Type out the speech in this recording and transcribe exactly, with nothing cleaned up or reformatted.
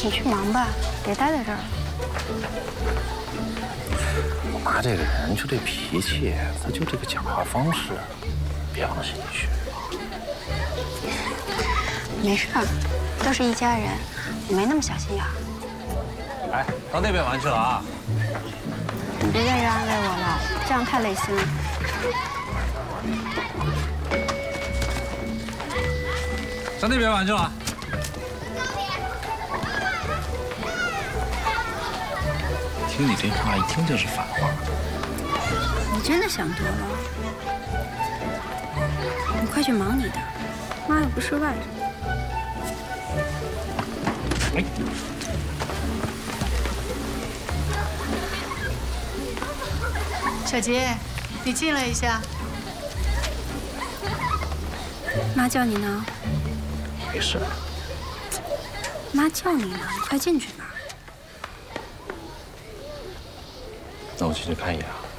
你去忙吧，别待在这儿了。 我妈这个人就这脾气，她就这个讲话方式，别往心里去。 没事儿，都是一家人，我没那么小心眼儿。 哎，到那边玩去了啊？ 你别在这安慰我了，这样太累心了。 上那边玩去了。听你这话，一听就是反话。 你真的想多了。你快去忙你的，妈又不是外人。 哎。 小杰，你进来一下。 妈叫你呢。 没事。 妈叫你呢，你快进去吧。 那我进去看一眼啊。